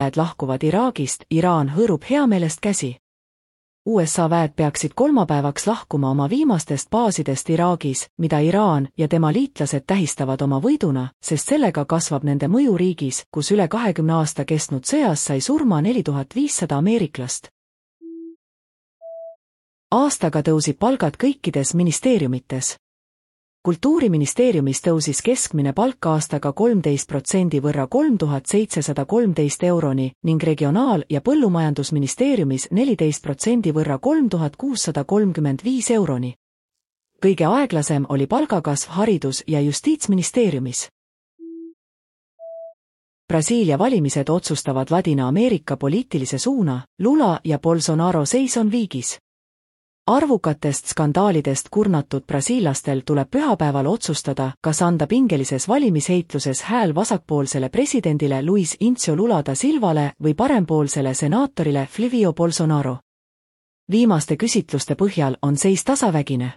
väed lahkuvad Iraagist, Iraan hõõrub heameelest käsi. USA väed peaksid kolmapäevaks lahkuma oma viimastest baasidest Iraagis, mida Iraan ja tema liitlased tähistavad oma võiduna, sest sellega kasvab nende mõju riigis, kus üle 20 aasta kestnud sõjas sai surma 4500 ameeriklast. Aastaga tõusid palgad kõikides ministeeriumites. Kultuuriministeeriumis tõusis keskmine palk aastaga 13% võrra 3713 euroni ning Regionaal- ja Põllumajandusministeeriumis 14% võrra 3635 euroni. Kõige aeglasem oli palgakasv Haridus- ja Justiitsministeeriumis. Brasiilia valimised otsustavad Ladina-Ameerika poliitilise suuna, Lula ja Bolsonaro seis on viigis. Arvukatest skandaalidest kurnatud brasiillastel tuleb pühapäeval otsustada, kas anda pingelises valimisheitluses hääl vasakpoolsele presidendile Luis Incio Lula da Silvale või parempoolsele senaatorile Flávio Bolsonaro. Viimaste küsitluste põhjal on seis tasavägine.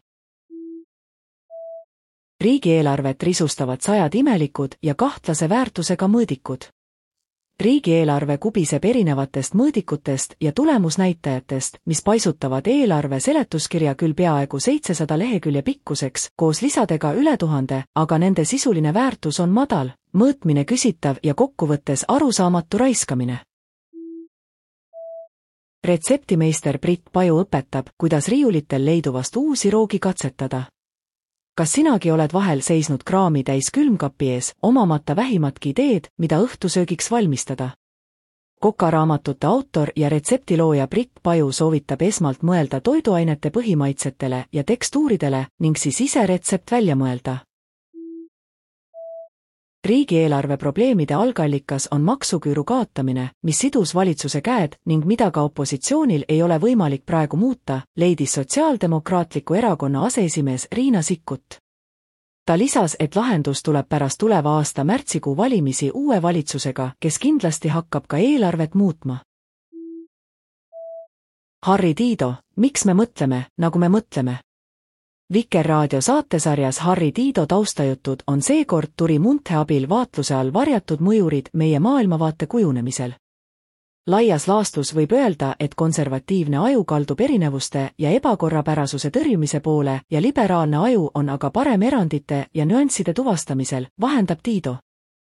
Riigieelarvet risustavad sajad imelikud ja kahtlase väärtusega mõõdikud. Riigieelarve kubiseb erinevatest mõõdikutest ja tulemusnäitajatest, mis paisutavad eelarve seletuskirja küll peaaegu 700 lehekülje pikkuseks, koos lisadega üle 1000, aga nende sisuline väärtus on madal, mõõtmine küsitav ja kokkuvõttes arusaamatu raiskamine. Retseptimeister Brit Paju õpetab, kuidas riiulitel leiduvast uusi roogi katsetada. Kas sinagi oled vahel seisnud kraami täis külmkapi ees, omamata vähimatki ideed, mida õhtusöögiks valmistada? Kokaraamatute autor ja retseptilooja Brit Paju soovitab esmalt mõelda toiduainete põhimaitsetele ja tekstuuridele ning siis ise retsept välja mõelda. Riigieelarve probleemide algallikas on maksuküüru kaotamine, mis sidus valitsuse käed ning mida ka opositsioonil ei ole võimalik praegu muuta, leidis Sotsiaaldemokraatliku Erakonna aseesimees Riina Sikkut. Ta lisas, et lahendus tuleb pärast tuleva aasta märtsikuu valimisi uue valitsusega, kes kindlasti hakkab ka eelarvet muutma. Harri Tiido, miks me mõtleme, nagu me mõtleme? Vikerraadio saatesarjas Harri Tiido taustajutud on seekord Turi Munthe abil vaatluse all varjatud mõjurid meie maailmavaate kujunemisel. Laias laastus võib öelda, et konservatiivne aju kaldub erinevuste ja ebakorrapärasuse tõrjumise poole ja liberaalne aju on aga parem erandite ja nüansside tuvastamisel, vahendab Tiido.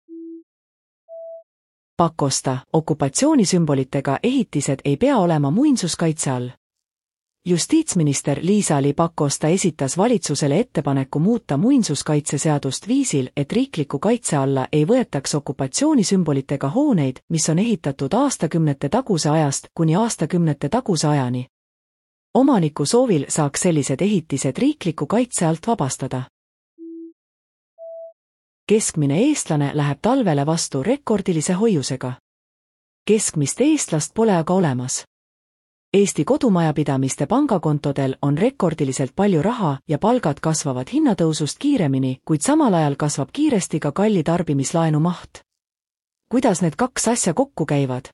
Pakosta, okupatsioonisümbolitega ehitised ei pea olema muinsuskaitse all. Justiitsminister Liisa-Ly Pakosta esitas valitsusele ettepaneku muuta muinsuskaitseseadust viisil, et riikliku kaitse alla ei võetaks okupatsioonisümbolitega hooneid, mis on ehitatud aastakümnete taguse ajast kuni aastakümnete taguse ajani. Omaniku soovil saaks sellised ehitised riikliku kaitse alt vabastada. Keskmine eestlane läheb talvele vastu rekordilise hoiusega. Keskmist eestlast pole aga olemas. Eesti kodumajapidamiste pangakontodel on rekordiliselt palju raha ja palgad kasvavad hinnatõusust kiiremini, kuid samal ajal kasvab kiiresti ka kalli tarbimislaenu maht. Kuidas need kaks asja kokku käivad?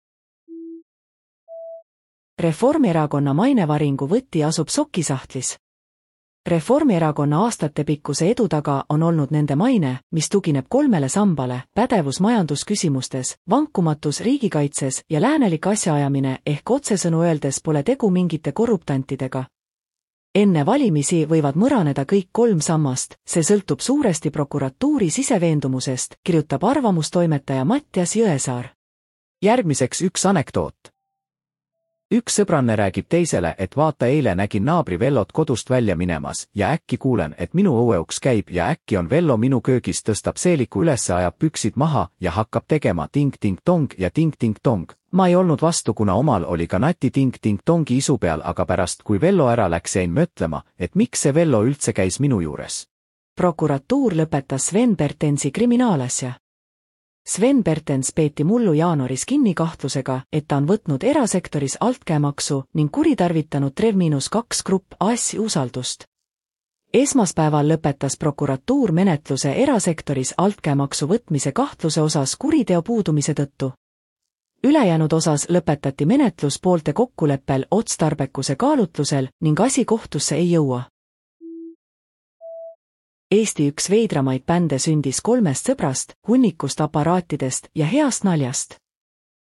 Reformierakonna mainevaringu võti asub sokisahtlis. Reformierakonna aastatepikkuse edu taga on olnud nende maine, mis tugineb 3 sambale, pädevus majandusküsimustes, vankumatus riigikaitses ja läänelik asjaajamine ehk otsesõnu öeldes pole tegu mingite korruptantidega. Enne valimisi võivad mõraneda kõik 3 sammast, see sõltub suuresti prokuratuuri siseveendumusest, kirjutab arvamustoimetaja Mattias Jõesaar. Järgmiseks üks anekdoot. Üks sõbranne räägib teisele, et vaata, eile nägin naabri Vellot kodust välja minemas ja äkki kuulen, et minu õueuks käib ja äkki on Vello minu köögis, tõstab seeliku ülesse, ajab püksid maha ja hakkab tegema ting-ting-tong ja ting-ting-tong. Ma ei olnud vastu, kuna omal oli ka nati ting-ting-tongi isu peal, aga pärast, kui Vello ära läks, jäin mõtlema, et miks see Vello üldse käis minu juures. Prokuratuur lõpetas Sven Pertensi kriminaalasja. Sven Pertens peeti mullu jaanuaris kinni kahtlusega, et ta on võtnud erasektoris altkäemaksu ning kuritarvitanud Trev-2 Grupp AS-i usaldust. Esmaspäeval lõpetas prokuratuur menetluse erasektoris altkäemaksu võtmise kahtluse osas kuriteo puudumise tõttu. Ülejäänud osas lõpetati menetlus poolte kokkuleppel otstarbekuse kaalutlusel ning asi kohtusse ei jõua. Eesti üks veidramaid bände sündis 3 sõbrast, hunnikust aparaatidest ja heast naljast.